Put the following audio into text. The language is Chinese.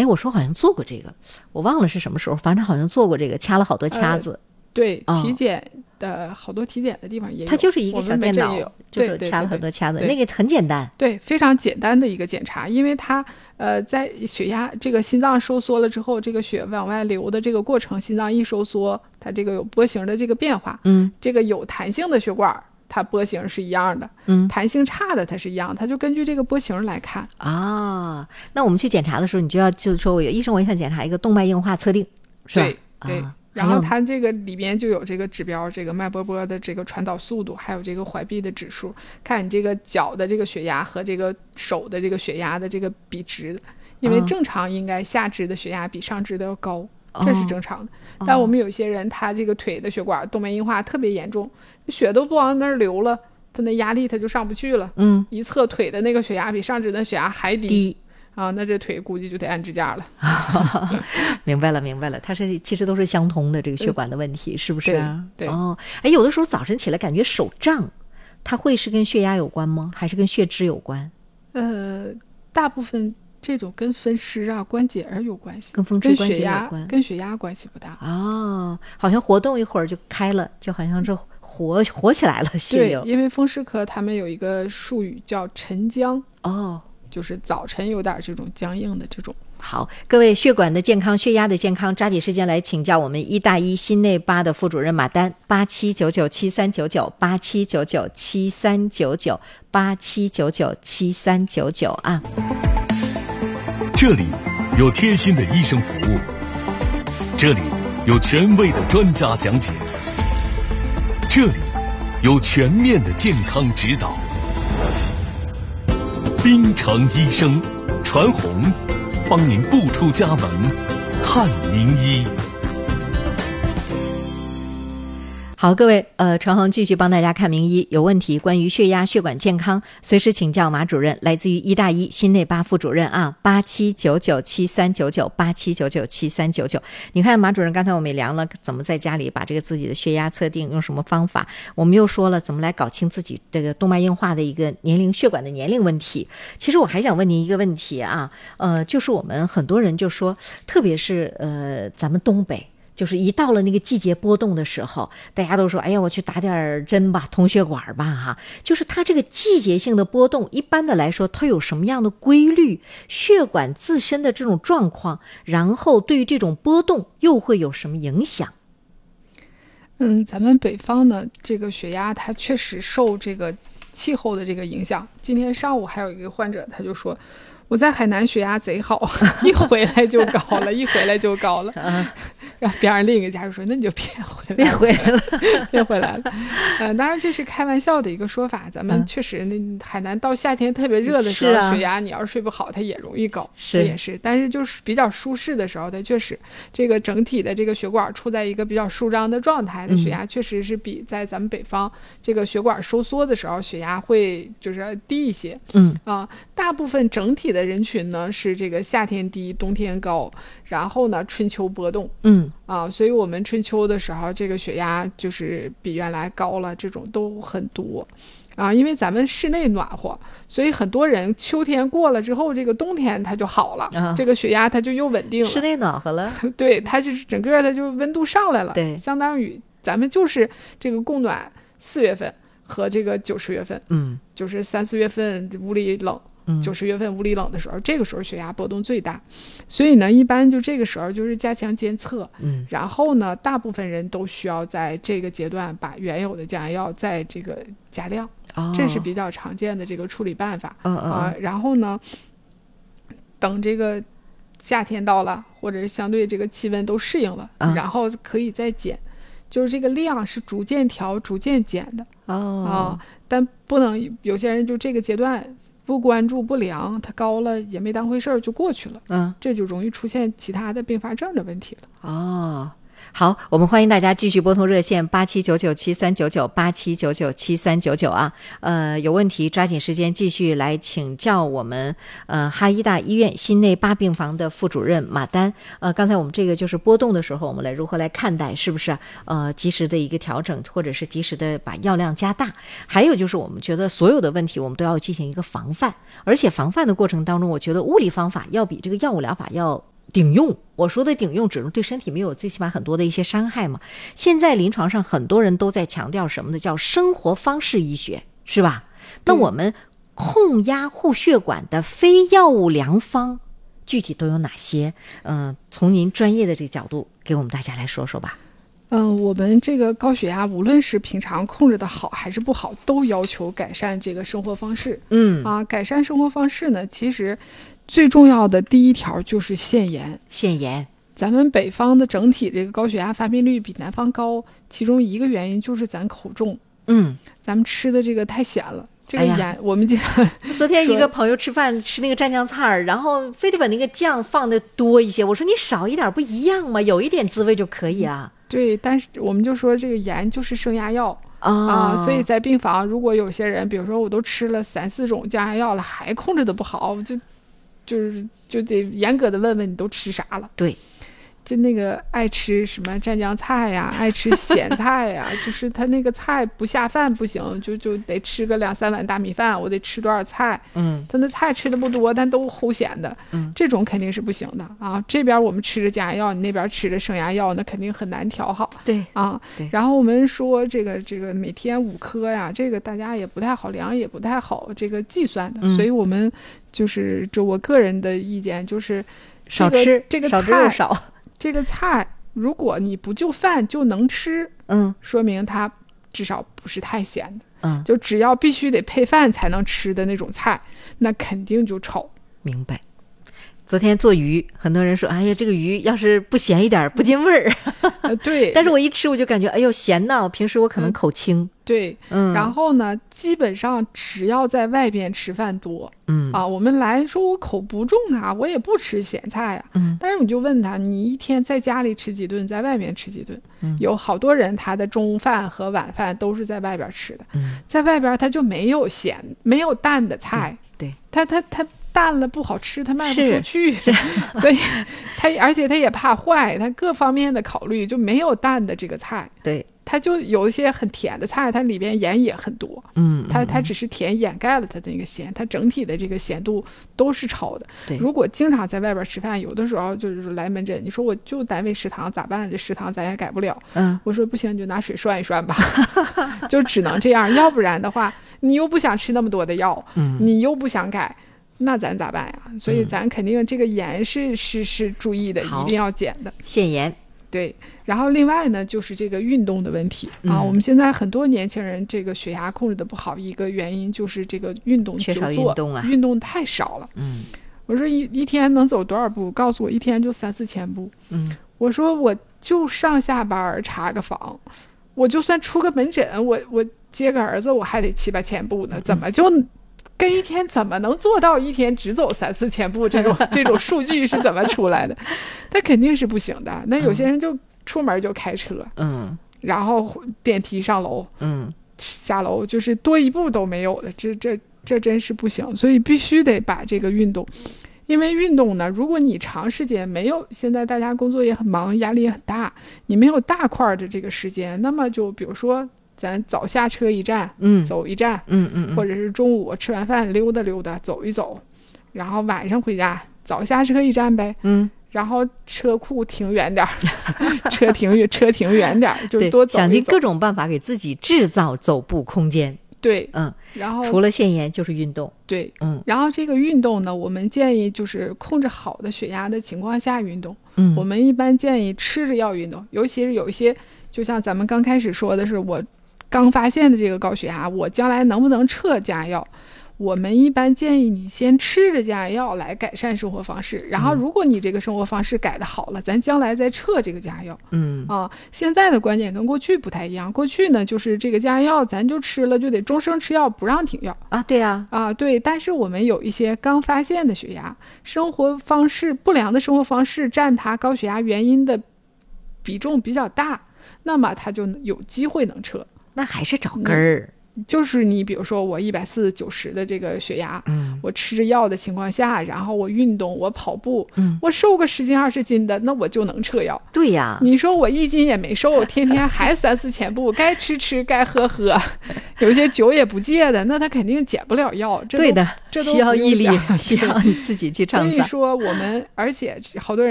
哎，我说好像做过这个，我忘了是什么时候，反正好像做过这个，掐了好多掐子。 对，体检的好多体检的地方也有， 它就是一个小电脑，就是掐了很多掐子，那个很简单。 对，非常简单的一个检查，因为它在血压这个心脏收缩了之后，这个血往外流的这个过程，心脏一收缩，它这个有波形的这个变化。这个有弹性的血管它波形是一样的，弹性差的它是一样，它就根据这个波形来看啊。那我们去检查的时候，你就是说我有医生，我想检查一个动脉硬化测定，是吧？ 对。然后它这个里边就有这个指标，这个脉波波的这个传导速度，还有这个怀壁的指数，看你这个脚的这个血压和这个手的这个血压的这个比值，因为正常应该下肢的血压比上肢的要高，这是正常的。但我们有些人他这个腿的血管动脉硬化特别严重，血都不往那儿流了，他那压力他就上不去了。一侧腿的那个血压比上肢的血压还低。那这腿估计就得安支架了。 明白了，它是其实都是相通的，这个血管的问题，是不是？ 对。 哎，有的时候早晨起来感觉手胀，它会是跟血压有关吗？还是跟血脂有关？ 大部分这种跟风湿啊、关节有关系， 跟风湿关节有关， 跟血压关系不大。 好像活动一会儿就开了，就好像是活起来了血流。 对，因为风湿科他们有一个术语叫晨僵。就是早晨有点这种僵硬的这种。 好，各位血管的健康、血压的健康，抓紧时间来请教我们医大一心内八的副主任马丹，87997399，87997399，87997399啊。 这里有贴心的医生服务，这里有权威的专家讲解，这里有全面的健康指导。滨城医生传红，帮您不出家门看名医。 好，各位，传恒继续帮大家看名医，有问题关于血压、血管健康，随时请教马主任，来自于医大一心内八副主任啊，87997399，87997399。你看马主任，刚才我们也量了，怎么在家里把这个自己的血压测定，用什么方法？我们又说了怎么来搞清自己这个动脉硬化的一个年龄、血管的年龄问题。其实我还想问您一个问题啊，就是我们很多人就说，特别是咱们东北。就是一到了那个季节波动的时候，大家都说哎呀我去打点针吧，通血管吧哈。就是它这个季节性的波动，一般的来说它有什么样的规律，血管自身的这种状况，然后对于这种波动又会有什么影响？ 咱们北方呢，这个血压它确实受这个气候的这个影响。今天上午还有一个患者他就说，我在海南血压贼好，一回来就高了，一回来就高了。然后边上另一个家属说，那你就别回来了，别回来了。当然这是开玩笑的一个说法，咱们确实那海南到夏天特别热的时候，血压你要是睡不好它也容易高，这也是。但是就是比较舒适的时候，它确实这个整体的这个血管处在一个比较舒张的状态，的血压确实是比在咱们北方这个血管收缩的时候血压会就是低一些。大部分整体的人群呢是这个夏天低，冬天高，然后呢春秋波动。所以我们春秋的时候这个血压就是比原来高了，这种都很多因为咱们室内暖和，所以很多人秋天过了之后，这个冬天它就好了，这个血压它就又稳定了， 室内暖和了。 对，它就是整个它就温度上来了。 对， 相当于咱们就是这个供暖4月份和这个9、10月份，就是3、4月份屋里冷，9、10月份屋里冷的时候，这个时候血压波动最大。所以呢一般就这个时候就是加强监测，然后呢大部分人都需要在这个阶段把原有的降压药再这个加量，这是比较常见的这个处理办法。然后呢等这个夏天到了，或者是相对这个气温都适应了，然后可以再减，就是这个量是逐渐调逐渐减的。但不能有些人就这个阶段不关注不量，它高了也没当回事儿就过去了，这就容易出现其他的并发症的问题了。 好，我们欢迎大家继续拨通热线87997399，87997399啊。有问题抓紧时间继续来请教我们哈医大医院心内八病房的副主任马丹。刚才我们这个就是波动的时候，我们来如何来看待，是不是及时的一个调整，或者是及时的把药量加大。还有就是我们觉得所有的问题我们都要进行一个防范，而且防范的过程当中，我觉得物理方法要比这个药物疗法要顶用。我说的顶用只是对身体没有最起码很多的一些伤害嘛。现在临床上很多人都在强调什么呢？叫生活方式医学，是吧？那我们控压护血管的非药物良方具体都有哪些？从您专业的这个角度给我们大家来说说吧。 我们这个高血压，无论是平常控制的好还是不好，都要求改善这个生活方式。改善生活方式呢，其实最重要的第一条就是限盐。 限盐， 咱们北方的整体这个高血压发病率比南方高，其中一个原因就是咱口重。咱们吃的这个太咸了。这个盐，我们经常昨天一个朋友吃饭吃那个蘸酱菜，然后非得把那个酱放的多一些。我说你少一点不一样吗？有一点滋味就可以啊。 对，但是我们就说这个盐就是升压药所以在病房，如果有些人，比如说我都吃了3、4种降压药了，还控制的不好，就得严格的问问你都吃啥了。 对。 就那个爱吃什么蘸酱菜呀，爱吃咸菜呀，就是他那个菜不下饭不行，就得吃个2、3碗大米饭，我得吃多少菜？他那菜吃的不多，但都齁咸的，这种肯定是不行的啊。这边我们吃着降压药，你那边吃着升压药，那肯定很难调好。 对啊，对。然后我们说这个每天5颗呀，这个大家也不太好量，也不太好这个计算的，所以我们就是我个人的意见就是， 少吃这个少之又少。 这个菜如果你不就饭就能吃，说明它至少不是太咸的，就只要必须得配饭才能吃的那种菜，那肯定就臭。 明白。昨天做鱼，很多人说哎呀这个鱼要是不咸一点不进味儿对。 但是我一吃我就感觉哎呦咸呐，平时我可能口轻。 对，然后呢基本上只要在外边吃饭多，我们来说我口不重啊，我也不吃咸菜啊，但是你就问他，你一天在家里吃几顿，在外面吃几顿？有好多人他的中饭和晚饭都是在外边吃的，在外边他就没有咸没有淡的菜， 对， 他淡了不好吃，他卖不出去，所以而且他也怕坏，他各方面的考虑就没有淡的这个菜。对，它就有一些很甜的菜，它里边盐也很多，它只是甜掩盖了它的那个咸，它整体的这个咸度都是超的。对，如果经常在外边吃饭，有的时候就是来门诊，你说我就单位食堂咋办？这食堂咱也改不了。我说不行，你就拿水涮一涮吧，就只能这样，要不然的话，你又不想吃那么多的药，你又不想改。那咱咋办呀？所以咱肯定这个盐是注意的，一定要减的， 限盐。 对，然后另外呢，就是这个运动的问题我们现在很多年轻人这个血压控制的不好，一个原因就是这个运动缺少运动啊， 运动太少了。我说一天能走多少步？告诉我一天就3、4千步。我说我就上下班查个房，我就算出个门诊，我接个儿子，我还得7、8千步呢，怎么就？跟一天怎么能做到一天只走3、4千步？这种数据是怎么出来的？那肯定是不行的。那有些人就出门就开车，然后电梯上楼，下楼就是多一步都没有的，这真是不行。所以必须得把这个运动，因为运动呢，如果你长时间没有，现在大家工作也很忙，压力也很大，你没有大块的这个时间，那么就比如说。咱早下车一站，走一站，或者是中午吃完饭溜达溜达，走一走，然后晚上回家早下车一站呗，然后车库停远点车停远点，就多走一走， 想尽各种办法给自己制造走步空间。 对，然后除了限盐就是运动。 对，然后这个运动呢，我们建议就是控制好的血压的情况下运动。我们一般建议吃着药运动，尤其是有一些，就像咱们刚开始说的是我。刚发现的这个高血压，我将来能不能撤降压药？我们一般建议你先吃着降压药来改善生活方式，然后如果你这个生活方式改得好了，咱将来再撤这个降压药。现在的观点跟过去不太一样，过去呢就是这个降压药咱就吃了就得终生吃药，不让停药啊。对啊， 对，但是我们有一些刚发现的血压，生活方式不良的生活方式占它高血压原因的比重比较大，那么它就有机会能撤。 那还是找根儿， 就是你比如说我140、90的这个血压，我吃着药的情况下，然后我运动，我跑步，我瘦个10斤20斤的，那我就能撤药。 对呀， 你说我1斤也没瘦，天天还3、4千步，该吃该喝，有些酒也不戒的，那他肯定减不了药。 对的， 这需要毅力，需要你自己去创造。 所以说我们，而且好多人。